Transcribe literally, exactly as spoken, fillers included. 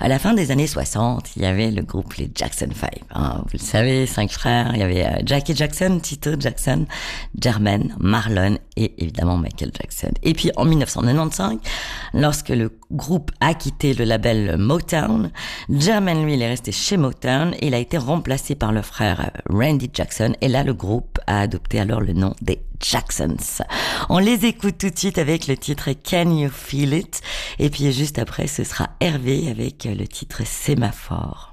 À la fin des années soixante, il y avait le groupe les Jackson Five. Hein, vous le savez, cinq frères. Il y avait euh, Jackie Jackson, Tito Jackson, Jermaine, Marlon et évidemment Michael Jackson. Et puis en dix-neuf cent quatre-vingt-quinze, lorsque le groupe a quitté le label Motown, Jermaine, lui, il est resté chez Motown et il a été remplacé par le frère Randy Jackson. Et là, le groupe a adopté alors le nom des Jacksons. On les écoute tout de suite avec le titre Can You Feel It? Et puis juste après, ce sera Hervé avec le titre Sémaphore.